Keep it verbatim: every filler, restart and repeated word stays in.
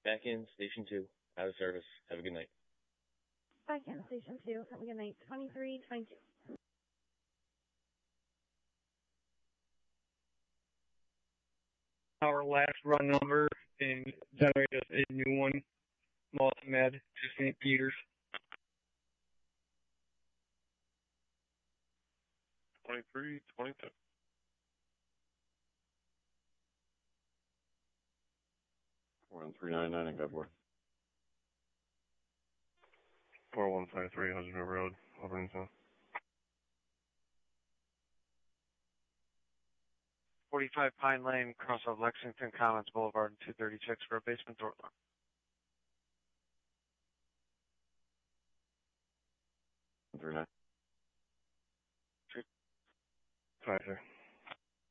Back in station two, out of service. Have a good night. Back in station two. Have a good night. twenty-three twenty-two. Our last run number and generate us a new one. Multimed to Saint Peter's. twenty-three twenty-two. one three nine nine in Godboard. four one five three, Hudson River Road, Livingston. forty-five Pine Lane, cross of Lexington Commons Boulevard and two thirty-six for a basement door lock. one three nine. Five, sir.